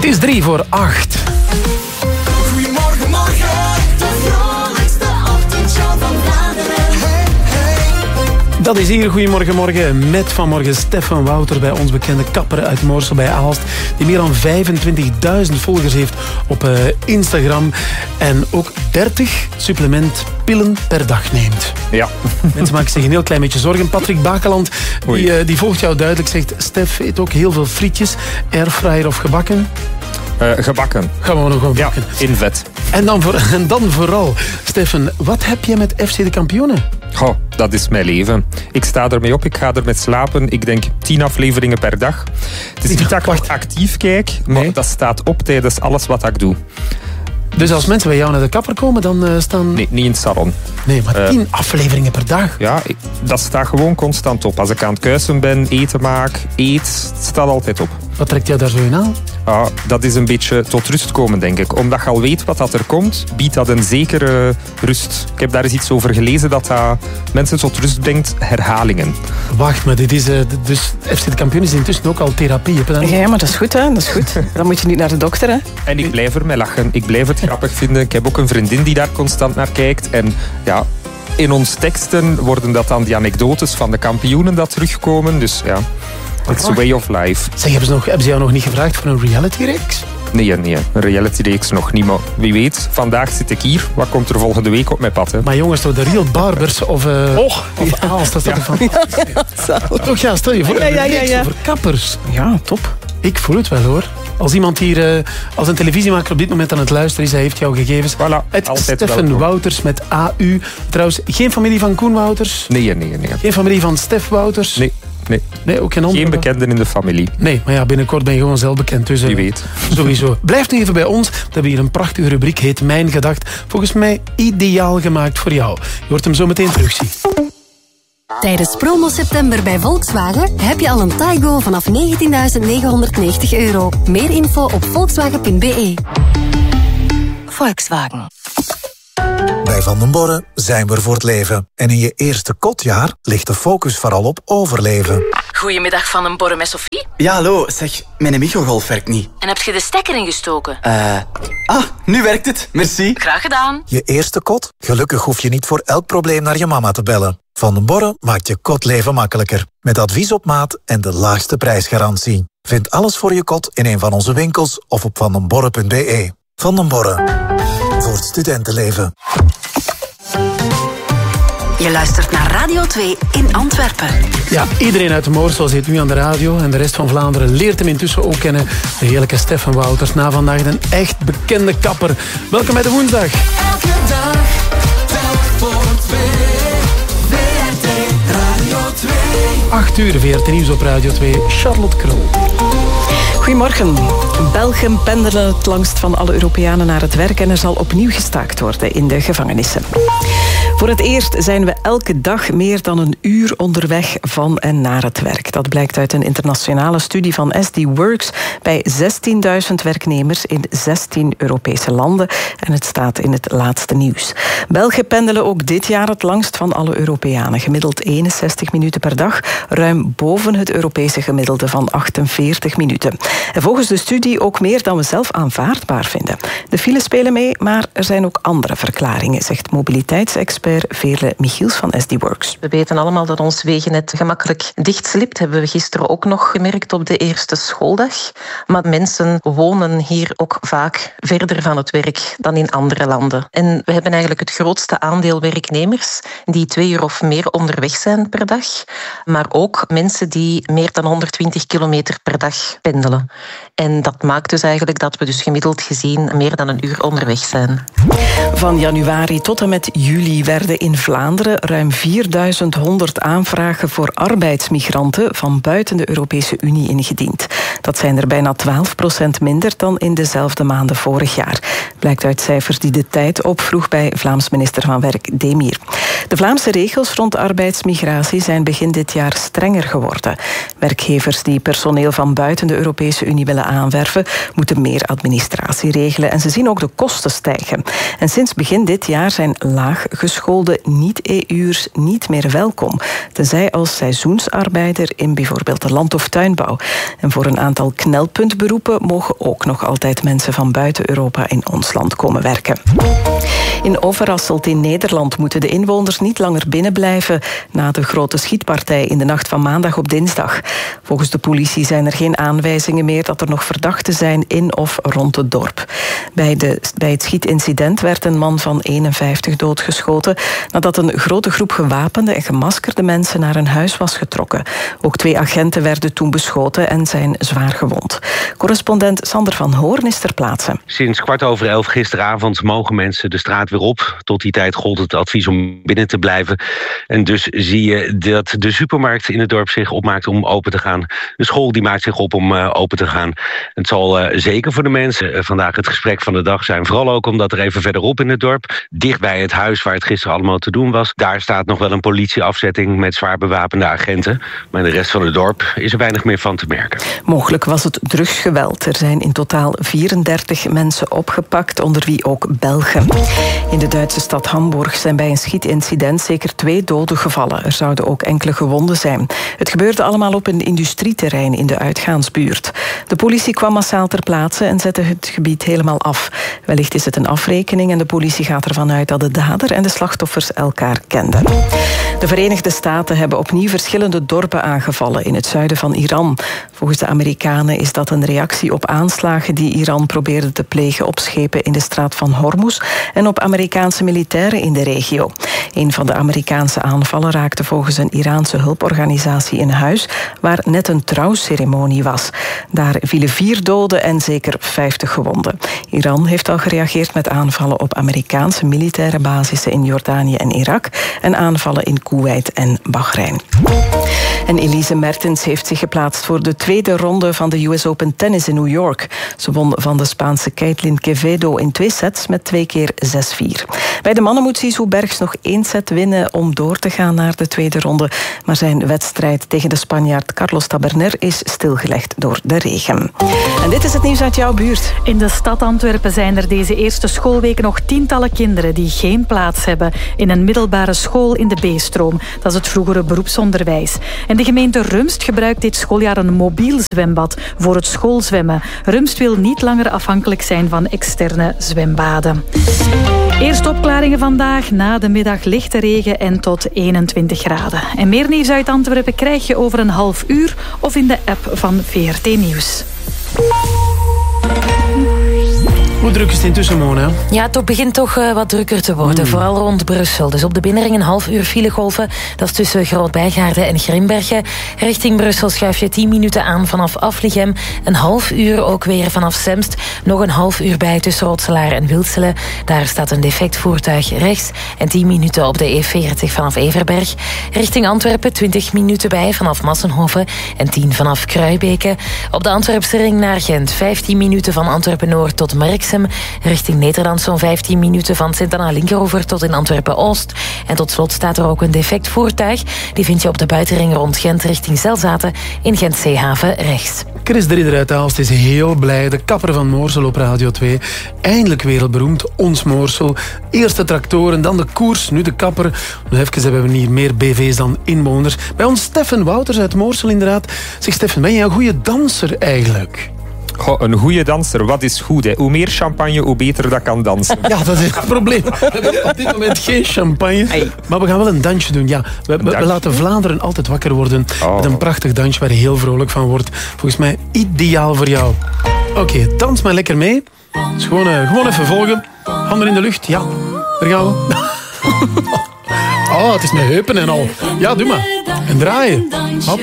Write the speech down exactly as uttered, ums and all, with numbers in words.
Het is drie voor acht. Goedemorgen, morgen. De vrolijkste ochtendshow van Vlaanderen. Hey, hey. Dat is hier Goedemorgen Morgen met vanmorgen Stefan Wouter bij ons bekende kapper uit Moorsel bij Aalst. Die meer dan vijfentwintigduizend volgers heeft op uh, Instagram. En ook dertig supplementpillen per dag neemt. Ja. Mensen maken zich een heel klein beetje zorgen. Patrick Bakeland, die, uh, die volgt jou duidelijk, zegt Stef eet ook heel veel frietjes, airfryer of gebakken. Uh, gebakken. Gaan we nog gewoon bakken. Ja, in vet. En dan, voor, en dan vooral, Stefan, wat heb je met F C de Kampioenen? Goh, dat is mijn leven. Ik sta ermee op, ik ga ermee slapen. Ik denk tien afleveringen per dag. Het is niet dat ik wacht actief kijk, maar nee. Dat staat op tijdens alles wat ik doe. Dus als mensen bij jou naar de kapper komen, dan uh, staan... Nee, niet in het salon. Nee, maar tien uh, afleveringen per dag? Ja, ik, dat staat gewoon constant op. Als ik aan het kuisen ben, eten maak, eet, het staat altijd op. Wat trekt jou daar zo in aan? Ah, dat is een beetje tot rust komen, denk ik. Omdat je al weet wat dat er komt, biedt dat een zekere rust. Ik heb daar eens iets over gelezen dat dat mensen tot rust brengt, herhalingen. Wacht, maar dit is... Uh, dus F C de Kampioen is intussen ook al therapie. Heb je dan... Ja, maar dat is goed, hè? Dat is goed. Dan moet je niet naar de dokter, hè? En ik blijf ermee lachen. Ik blijf het grappig vinden. Ik heb ook een vriendin die daar constant naar kijkt. En ja, in ons teksten worden dat dan die anekdotes van de kampioenen dat terugkomen. Dus ja, it's a way of life. Zeg, hebben ze, nog, hebben ze jou nog niet gevraagd voor een reality-reeks? Nee, nee, een reality-reeks nog niet. Maar wie weet, vandaag zit ik hier. Wat komt er volgende week op mijn pad? Hè? Maar jongens, door de Real Barbers of, uh, oh, of ja. Aalst, dat is toch ja. van... Toch ja, stel je voor, ja, ja, ja, ja. over kappers. Ja, top. Ik voel het wel, hoor. Als iemand hier, uh, als een televisiemaker op dit moment aan het luisteren is, hij heeft jouw gegevens. Voilà, het Stefan Wouters met A U. Trouwens, geen familie van Koen Wouters? Nee, nee, nee. Geen familie van Stef Wouters? Nee. Nee, nee ook geen, geen bekenden in de familie. Nee, maar ja, binnenkort ben je gewoon zelf bekend. Dus, uh, Wie weet. Sowieso. Blijf nu even bij ons. We hebben hier een prachtige rubriek, heet Mijn Gedacht. Volgens mij ideaal gemaakt voor jou. Je hoort hem zo meteen terugzien. Tijdens promo september bij Volkswagen heb je al een Taygo vanaf negentienduizend negenhonderdnegentig euro. Meer info op volkswagen punt b e. Volkswagen. Bij Van den Borre zijn we er voor het leven. En in je eerste kotjaar ligt de focus vooral op overleven. Goedemiddag, Van den Borre met Sophie. Ja, hallo. Zeg, mijn microgolf werkt niet. En heb je de stekker ingestoken? Eh... Uh, ah, nu werkt het. Merci. Graag gedaan. Je eerste kot? Gelukkig hoef je niet voor elk probleem naar je mama te bellen. Van den Borre maakt je kotleven makkelijker. Met advies op maat en de laagste prijsgarantie. Vind alles voor je kot in een van onze winkels of op vandenborre punt b e. Van den Borre. Voor het studentenleven. Je luistert naar Radio twee in Antwerpen. Ja, iedereen uit de Moorsel zit nu aan de radio en de rest van Vlaanderen leert hem intussen ook kennen. De heerlijke Stefan Wouters, na vandaag een echt bekende kapper. Welkom bij de woensdag. Elke dag, telk voor twee. V R T Radio twee. acht uur V R T Nieuws op Radio twee. Charlotte Krul. Goedemorgen. Belgen pendelen het langst van alle Europeanen naar het werk en er zal opnieuw gestaakt worden in de gevangenissen. Voor het eerst zijn we elke dag meer dan een uur onderweg van en naar het werk. Dat blijkt uit een internationale studie van S D Works bij zestienduizend werknemers in zestien Europese landen. En het staat in het laatste nieuws. Belgen pendelen ook dit jaar het langst van alle Europeanen. Gemiddeld eenenzestig minuten per dag, ruim boven het Europese gemiddelde van achtenveertig minuten. En volgens de studie ook meer dan we zelf aanvaardbaar vinden. De files spelen mee, maar er zijn ook andere verklaringen, zegt mobiliteitsexpert Veerle Michiels van S D Works. We weten allemaal dat ons wegennet gemakkelijk dichtslipt. Hebben we gisteren ook nog gemerkt op de eerste schooldag. Maar mensen wonen hier ook vaak verder van het werk dan in andere landen. En we hebben eigenlijk het grootste aandeel werknemers die twee uur of meer onderweg zijn per dag. Maar ook mensen die meer dan honderdtwintig kilometer per dag pendelen. En dat maakt dus eigenlijk dat we dus gemiddeld gezien meer dan een uur onderweg zijn. Van januari tot en met juli werden in Vlaanderen ruim vierduizend honderd aanvragen voor arbeidsmigranten van buiten de Europese Unie ingediend. Dat zijn er bijna twaalf procent minder dan in dezelfde maanden vorig jaar. Blijkt uit cijfers die De Tijd opvroeg bij Vlaams minister van Werk Demir. De Vlaamse regels rond arbeidsmigratie zijn begin dit jaar strenger geworden. Werkgevers die personeel van buiten de Europese Unie willen aanwerven, moeten meer administratie regelen en ze zien ook de kosten stijgen. En sinds begin dit jaar zijn laaggeschoolde niet-E U'ers niet meer welkom, tenzij als seizoensarbeider in bijvoorbeeld de land- of tuinbouw. En voor een aantal knelpuntberoepen mogen ook nog altijd mensen van buiten Europa in ons land komen werken. In Overasselt in Nederland moeten de inwoners niet langer binnenblijven na de grote schietpartij in de nacht van maandag op dinsdag. Volgens de politie zijn er geen aanwijzingen meer dat er nog verdachten zijn in of rond het dorp. Bij, de, bij het schietincident werd een man van eenenvijftig doodgeschoten nadat een grote groep gewapende en gemaskerde mensen naar een huis was getrokken. Ook twee agenten werden toen beschoten en zijn zwaar gewond. Correspondent Sander van Hoorn is ter plaatse. Sinds kwart over elf gisteravond mogen mensen de straat weer op. Tot die tijd gold het advies om binnen te blijven. En dus zie je dat de supermarkt in het dorp zich opmaakt om open te gaan. De school die maakt zich op om uh, open te gaan. Het zal uh, zeker voor de mensen uh, vandaag het gesprek van de dag zijn. Vooral ook omdat er even verderop in het dorp, dicht bij het huis waar het gisteren allemaal te doen was, daar staat nog wel een politieafzetting met zwaar bewapende agenten. Maar in de rest van het dorp is er weinig meer van te merken. Mogelijk was het drugsgeweld. Er zijn in totaal vierendertig mensen opgepakt, onder wie ook Belgen. In de Duitse stad Hamburg zijn bij een schietincident zeker twee doden gevallen. Er zouden ook enkele gewonden zijn. Het gebeurde allemaal op een industrieterrein in de uitgaansbuurt. De politie kwam massaal ter plaatse en zette het gebied helemaal af. Wellicht is het een afrekening en de politie gaat ervan uit dat de dader en de slachtoffers elkaar kenden. De Verenigde Staten hebben opnieuw verschillende dorpen aangevallen in het zuiden van Iran. Volgens de Amerikanen is dat een reactie op aanslagen die Iran probeerde te plegen op schepen in de straat van Hormuz en op Amerikaanse militairen in de regio. Een van de Amerikaanse aanvallen raakte volgens een Iraanse hulporganisatie in huis waar net een trouwceremonie was. Daar vielen vier doden en zeker vijftig gewonden. Iran heeft al gereageerd met aanvallen op Amerikaanse militaire basissen in Jordanië en Irak en aanvallen in Kuwait en Bahrein. En Elise Mertens heeft zich geplaatst voor de tweede ronde van de U S Open Tennis in New York. Ze won van de Spaanse Caitlin Quevedo in twee sets met twee keer zes vier. Bij de mannen moet Zizou Bergs nog één set winnen om door te gaan naar de tweede ronde. Maar zijn wedstrijd tegen de Spanjaard Carlos Taberner is stilgelegd door de regen. En dit is het nieuws uit jouw buurt. In de stad Antwerpen zijn er deze eerste schoolweek nog tientallen kinderen die geen plaats hebben in een middelbare school in de B-stroom. Dat is het vroegere beroepsonderwijs. En de gemeente Rumst gebruikt dit schooljaar een mobiel zwembad voor het schoolzwemmen. Rumst wil niet langer afhankelijk zijn van externe zwembaden. Eerst opklaringen vandaag, na de middag lichte regen en tot eenentwintig graden. En meer nieuws uit Antwerpen krijg je over een half uur of in de app van V R T Nieuws. Hoe druk is het intussen, Mona? Ja, het begint toch uh, wat drukker te worden. Mm. Vooral rond Brussel. Dus op de binnenring een half uur filegolven. Dat is tussen Groot-Bijgaarde en Grimbergen. Richting Brussel schuif je tien minuten aan vanaf Aflichem. Een half uur ook weer vanaf Semst. Nog een half uur bij tussen Rotselaar en Wilselen. Daar staat een defect voertuig rechts. En tien minuten op de E veertig vanaf Everberg. Richting Antwerpen twintig minuten bij vanaf Massenhoven. En tien vanaf Kruibeke. Op de Antwerpse ring naar Gent. vijftien minuten van Antwerpen-Noord tot Merksem. Richting Nederland zo'n vijftien minuten van Sint-Anna-Linkeroever tot in Antwerpen-Oost. En tot slot staat er ook een defect voertuig. Die vind je op de buitenring rond Gent richting Zelzaten in Gent-Zeehaven rechts. Chris de Ridder uit Aalst is heel blij. De kapper van Moorsel op Radio twee. Eindelijk wereldberoemd, ons Moorsel. Eerst de tractoren, dan de koers, nu de kapper. Nog even hebben we hier meer B V's dan inwoners. Bij ons Steffen Wouters uit Moorsel inderdaad. Zeg Steffen, ben je een goede danser eigenlijk? Goh, een goede danser, wat is goed? Hè? Hoe meer champagne, hoe beter dat kan dansen. Ja, dat is het probleem. We hebben op dit moment geen champagne. Hey. Maar we gaan wel een dansje doen. Ja, we, we, we laten Vlaanderen altijd wakker worden oh. met een prachtig dansje waar je heel vrolijk van wordt. Volgens mij ideaal voor jou. Oké, okay, dans maar lekker mee. Dus gewoon, uh, gewoon even volgen. Handen in de lucht. Ja, daar gaan we. Oh, het is met heupen en al. Ja, doe maar. En draaien. Hop.